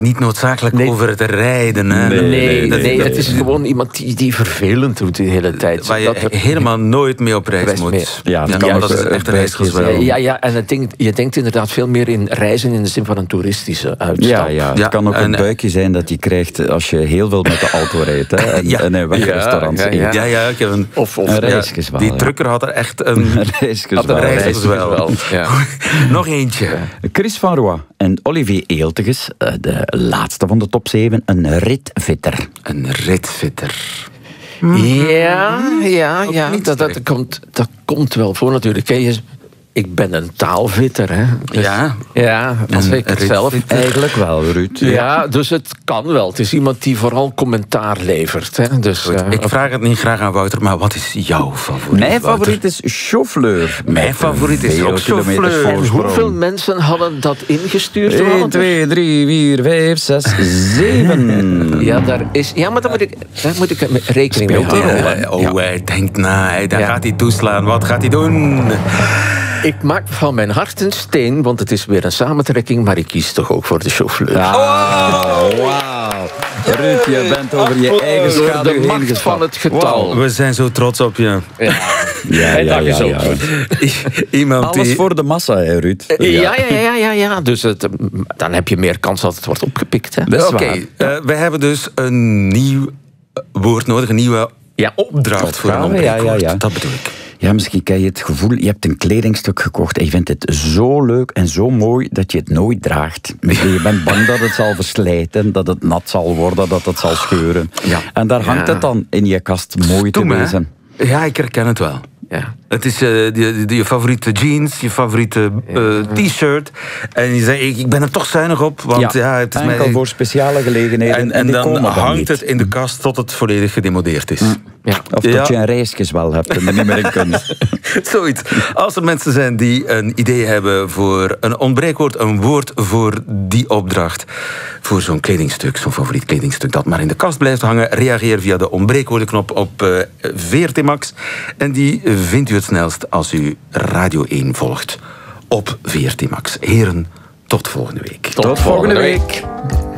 Niet noodzakelijk over het rijden. Hè? Nee, het is gewoon iemand die vervelend doet de hele tijd. Waar je helemaal nooit mee op reis moet. Ja, dat is echt een reisgezel. Ja, en je denkt inderdaad veel meer in reizen in de zin van een toeristische uitstap. Ja, het kan ook een buikje zijn dat je krijgt als je heel veel met de auto rijdt. Hè, en in wegrestaurants eet. Ja, ik heb of een reisgezwel. Die trucker had er echt een reisgezwel. Ja. Nog eentje. Chris van Roy en Olivier Eelteges, de laatste van de top 7, een ritfitter. Een ritfitter. Ja, dat komt wel voor natuurlijk. Ik ben een taalvitter, hè. Dus, ja, als ik het zelf... Eigenlijk wel, Ruud. Ja, dus het kan wel. Het is iemand die vooral commentaar levert. Hè. Dus, ik vraag het niet graag aan Wouter, maar wat is jouw favoriet? Mijn favoriet is chauffeur. Mijn favoriet is ook chauffeur. Hoeveel mensen hadden dat ingestuurd? 1, 2, 3, 4, 5, 6, 7. Ja, daar maar daar moet ik rekening mee houden. Hij denkt na. Dan gaat hij toeslaan. Wat gaat hij doen? Ik maak van mijn hart een steen, want het is weer een samentrekking, maar ik kies toch ook voor de chauffeur. Wauw. Ruud, je bent over je eigen schaduw heen gestapt. Van het getal. Wow, we zijn zo trots op je. Ja. Iemand alles die... voor de massa, hè, Ruud. Ja. Dus dan heb je meer kans dat het wordt opgepikt. Oké, we hebben dus een nieuw woord nodig, een nieuwe opdracht voor een ontbreekwoord. Dat bedoel ik. Ja, misschien ken je het gevoel, je hebt een kledingstuk gekocht en je vindt het zo leuk en zo mooi dat je het nooit draagt. Je bent bang dat het zal verslijten, dat het nat zal worden, dat het zal scheuren. Ja. En daar hangt het dan in je kast mooi te wezen. Ja, ik herken het wel. Ja. Het is je favoriete jeans, je favoriete t-shirt. En je zegt, ik ben er toch zuinig op. Want het is enkel voor speciale gelegenheden. En dan hangt het in de kast tot het volledig gedemodeerd is. Of dat je een reisgezwel hebt en er niet meer in kunt. Zoiets. Als er mensen zijn die een idee hebben voor een ontbreekwoord, een woord voor die opdracht, voor zo'n kledingstuk, zo'n favoriet kledingstuk dat maar in de kast blijft hangen, reageer via de ontbreekwoordenknop op VRT Max. En die vindt u het snelst als u Radio 1 volgt op VRT Max. Heren, tot volgende week. Tot volgende week.